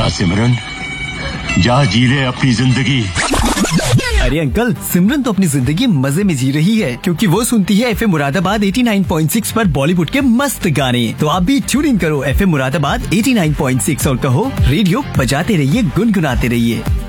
जा सिमरन, जा जी ले अपनी जिंदगी। अरे अंकल, सिमरन तो अपनी जिंदगी मजे में जी रही है क्योंकि वो सुनती है एफएम मुरादाबाद 89.6 पर बॉलीवुड के मस्त गाने। तो आप भी ट्यून इन करो एफएम मुरादाबाद 89.6 और कहो रेडियो बजाते रहिए, गुनगुनाते रहिए।